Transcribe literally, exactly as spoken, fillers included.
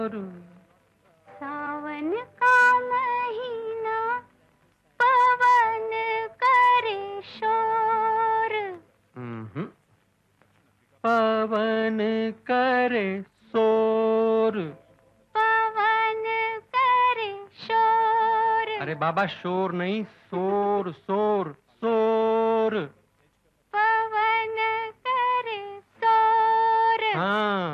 सावन का महीना पवन करे शोर। हम्म, पवन करे शोर। पवन करे शोर। अरे बाबा शोर नहीं, शोर शोर शोर। पवन करे शोर। हाँ।